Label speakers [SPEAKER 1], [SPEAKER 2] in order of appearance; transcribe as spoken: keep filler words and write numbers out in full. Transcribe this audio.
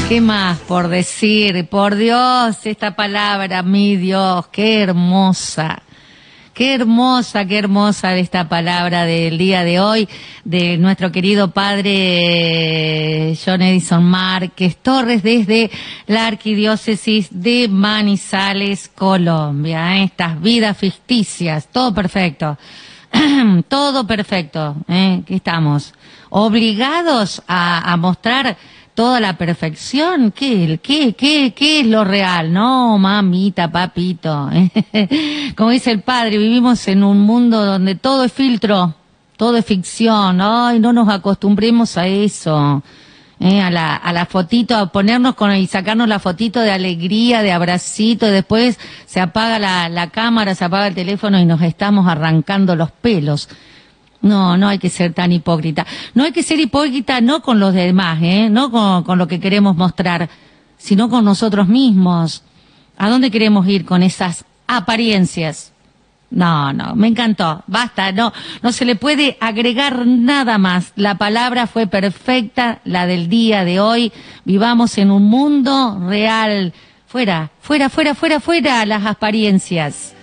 [SPEAKER 1] ¿Qué más por decir? Por Dios, esta palabra, mi Dios, qué hermosa. Qué hermosa, qué hermosa esta palabra del día de hoy de nuestro querido padre John Edison Márquez Torres desde la Arquidiócesis de Manizales, Colombia. Estas vidas ficticias, todo perfecto, todo perfecto. ¿eh? Aquí estamos, obligados a, a mostrar toda la perfección. ¿Qué, qué, qué, qué es lo real? No, mamita, papito. Como dice el padre, vivimos en un mundo donde todo es filtro, todo es ficción. Ay, no nos acostumbremos a eso. Eh, a la, a la fotito, a ponernos con y sacarnos la fotito de alegría, de abracito, y después se apaga la, la cámara, se apaga el teléfono y nos estamos arrancando los pelos. No, no hay que ser tan hipócrita. No hay que ser hipócrita no con los demás, ¿eh? No con, con lo que queremos mostrar, sino con nosotros mismos. ¿A dónde queremos ir con esas apariencias? No, no, me encantó. Basta, no, no se le puede agregar nada más. La palabra fue perfecta, la del día de hoy. Vivamos en un mundo real. Fuera, fuera, fuera, fuera, fuera las apariencias.